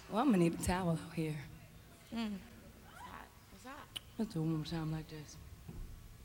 Well, I'm gonna need a towel out here. What's that? What's that? Let's do it one more time like this.